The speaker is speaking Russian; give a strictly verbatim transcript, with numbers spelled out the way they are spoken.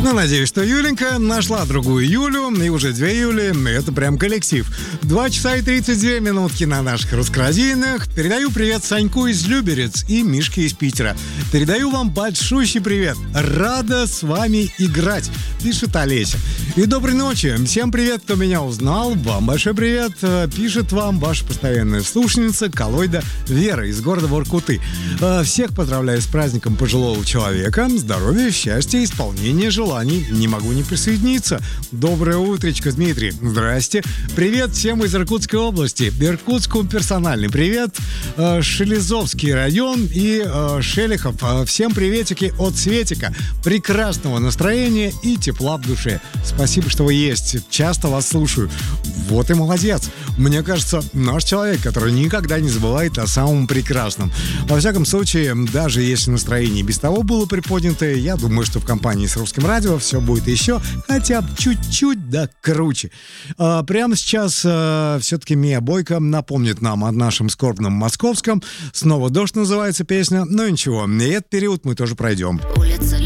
Ну, надеюсь, что Юленька нашла другую Юлю, и уже две Юли, это прям коллектив. Два часа и тридцать две минутки на наших русскоразийных. Передаю привет Саньку из Люберец и Мишке из Питера. Передаю вам большущий привет. Рада с вами играть, пишет Олеся. И доброй ночи. Всем привет, кто меня узнал. Вам большой привет. Пишет вам ваша постоянная слушательница Коллойда Вера из города Воркуты. Всех поздравляю с праздником пожилого человека. Здоровья, счастья, исполнения желаний. Не могу не присоединиться. Доброе утречко, Дмитрий. Здрасте. Привет всем из Иркутской области. Иркутску персональный привет. Шелезовский район и Шелехов. Всем приветики от Светика. Прекрасного настроения и тепла в душе. Спасибо, что вы есть. Часто вас слушаю. Вот и молодец. Мне кажется, наш человек, который никогда не забывает о самом прекрасном. Во всяком случае, даже если настроение без того было приподнятое, я думаю, что в компании с Русским радио все будет еще хотя бы чуть-чуть да круче. А, прямо сейчас а, все-таки Мия Бойко напомнит нам о нашем скорбном московском. Снова дождь называется песня. Но ничего, и этот период мы тоже пройдем.